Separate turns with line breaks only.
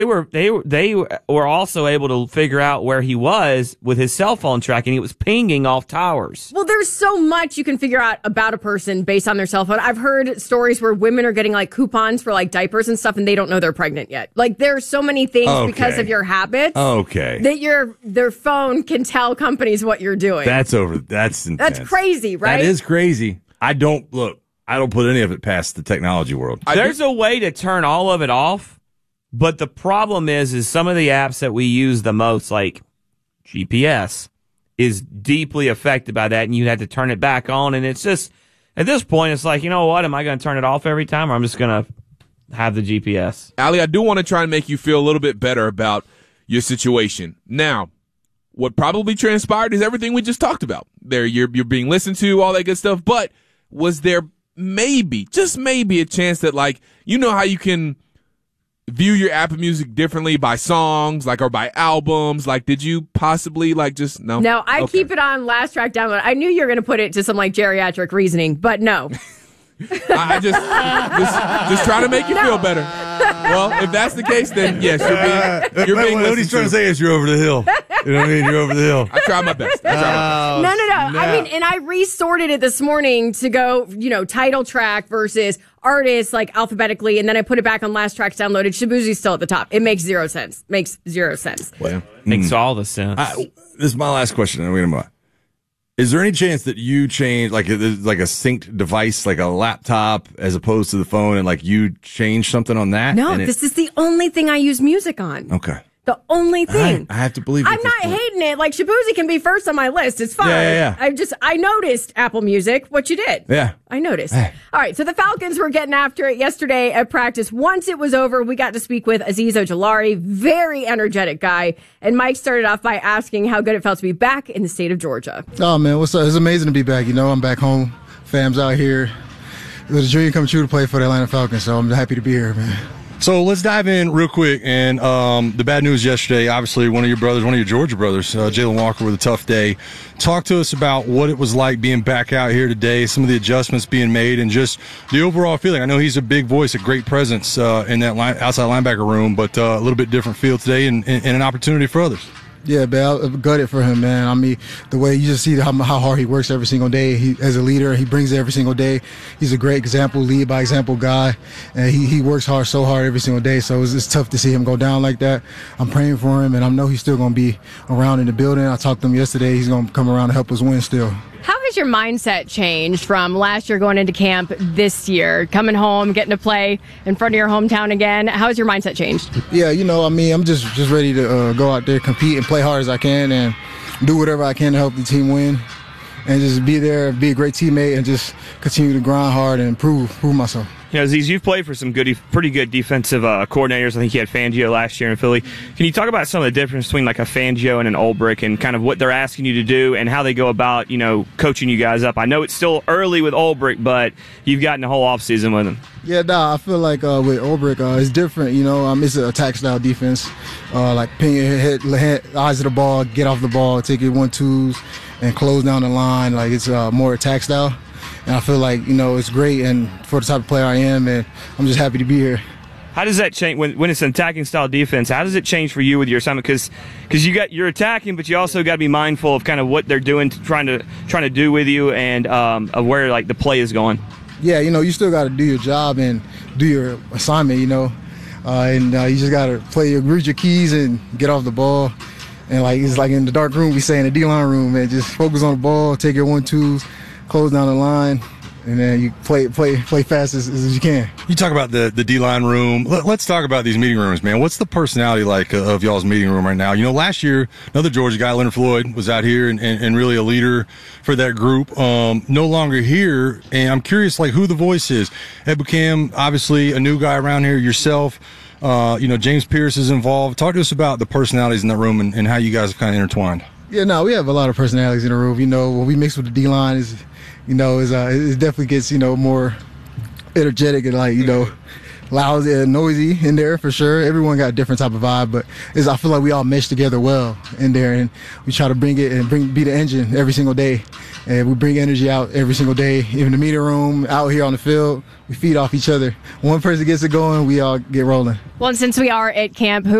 They were also able to figure out where he was with his cell phone tracking. It was pinging off towers.
Well, there's so much you can figure out about a person based on their cell phone. I've heard stories where women are getting like coupons for like diapers and stuff, and they don't know they're pregnant yet. Like there's so many things because of your habits. That their phone can tell companies what you're doing.
That's intense.
That's crazy, right?
That is crazy. I don't put any of it past the technology world.
There's a way to turn all of it off. But the problem is some of the apps that we use the most, like GPS, is deeply affected by that, and you had to turn it back on. And it's just, at this point, it's like, you know what? Am I going to turn it off every time, or I'm just going to have the GPS?
Allie, I do want to try and make you feel a little bit better about your situation. Now, what probably transpired is everything we just talked about. You're being listened to, all that good stuff. But was there maybe, just maybe, a chance that, like, you know how you can view your Apple Music differently by songs, like, or by albums? Like, did you possibly, like, just no?
No, I keep it on last track download. I knew you were going to put it to some like geriatric reasoning, but no.
I just trying to make you feel better. Well, if that's the case, then yes, you're being
what he's trying to say is you're over the hill. You know what I mean? You're over the hill.
I try my best.
No. I mean, and I resorted it this morning to go, title track versus artists, like alphabetically, and then I put it back on last tracks downloaded. Shabuzi's still at the top. It makes zero sense.
Well,
makes all the sense.
This is my last question, and we're gonna move on. Is there any chance that you change, like a synced device, like a laptop, as opposed to the phone, and like you change something on that?
No, this is the only thing I use music on.
Okay.
The only thing.
I have to believe you.
I'm not hating it. Like, Shabuzi can be first on my list. It's fine.
Yeah.
I noticed Apple Music, what you did.
Yeah.
I noticed. All right, so the Falcons were getting after it yesterday at practice. Once it was over, we got to speak with Azeez Ojulari, very energetic guy. And Mike started off by asking how good it felt to be back in the state of Georgia.
Oh, man, what's up? It's amazing to be back. I'm back home. Fam's out here. It was a dream come true to play for the Atlanta Falcons, so I'm happy to be here, man.
So let's dive in real quick. And the bad news yesterday, obviously one of your Georgia brothers, Jalen Walker, with a tough day. Talk to us about what it was like being back out here today, some of the adjustments being made, and just the overall feeling. I know he's a big voice, a great presence in that outside linebacker room, but a little bit different feel today and an opportunity for others.
Yeah, man, I'm gutted for him, man. I mean, the way you just see how hard he works every single day. He, as a leader, he brings it every single day. He's a great example, lead by example guy, and he works so hard every single day. So it's tough to see him go down like that. I'm praying for him, and I know he's still going to be around in the building. I talked to him yesterday. He's going to come around and help us win still.
How has your mindset changed from last year going into camp this year, coming home, getting to play in front of your hometown again? How has your mindset changed?
Yeah, I'm just ready to go out there, compete, and play hard as I can, and do whatever I can to help the team win, and just be there, be a great teammate, and just continue to grind hard and prove myself.
Azeez, you've played for some pretty good defensive coordinators. I think you had Fangio last year in Philly. Can you talk about some of the difference between like a Fangio and an Ulbrich, and kind of what they're asking you to do and how they go about, coaching you guys up? I know it's still early with Ulbrich, but you've gotten the whole offseason with him.
Yeah, I feel like with Ulbrich, it's different. It's an attack style defense, like pin your head, eyes of the ball, get off the ball, take your 1-2s, and close down the line. Like it's more attack style. And I feel like, it's great, and for the type of player I am, and I'm just happy to be here.
How does that change when it's an attacking style defense? How does it change for you with your assignment? Because you're attacking, but you also got to be mindful of kind of what they're doing, trying to do with you, and of where like the play is going.
Yeah, you still got to do your job and do your assignment, and you just got to read your keys and get off the ball. And it's like in the dark room, we say in the D-line room, man, just focus on the ball, take your 1-2s. Close down the line, and then you play fast as you can.
You talk about the D-line room. Let's talk about these meeting rooms, man. What's the personality like of y'all's meeting room right now? Last year, another Georgia guy, Leonard Floyd, was out here and really a leader for that group. No longer here, and I'm curious, who the voice is. Ed Bucam, obviously a new guy around here, yourself. James Pierce is involved. Talk to us about the personalities in that room and how you guys have kind of intertwined.
Yeah, no, we have a lot of personalities in the room. When we mix with the D-line it definitely gets, more energetic and loud and noisy in there for sure. Everyone got a different type of vibe, but I feel like we all mesh together well in there, and we try to bring it and be the engine every single day. And we bring energy out every single day, even the meeting room, out here on the field. We feed off each other. One person gets it going, we all get rolling.
Well, and since we are at camp,